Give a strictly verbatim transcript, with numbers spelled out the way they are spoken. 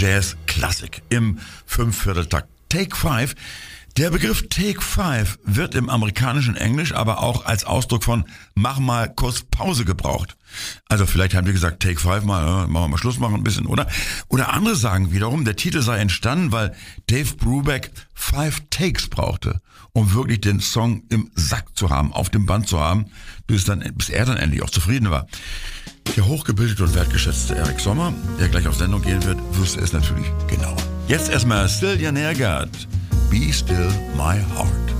Jazz-Klassik im Fünfvierteltakt. Take Five. Der Begriff Take Five wird im amerikanischen Englisch aber auch als Ausdruck von mach mal kurz Pause gebraucht. Also vielleicht haben die gesagt, Take Five mal, äh, machen wir mal Schluss machen ein bisschen, oder? Oder andere sagen wiederum, der Titel sei entstanden, weil Dave Brubeck Five Takes brauchte, um wirklich den Song im Sack zu haben, auf dem Band zu haben, bis, dann, bis er dann endlich auch zufrieden war. Der hochgebildete und wertgeschätzte Eric Sommer, der gleich auf Sendung gehen wird, wusste es natürlich genauer. Jetzt erstmal Sylvia Nergard. Be Still My Heart.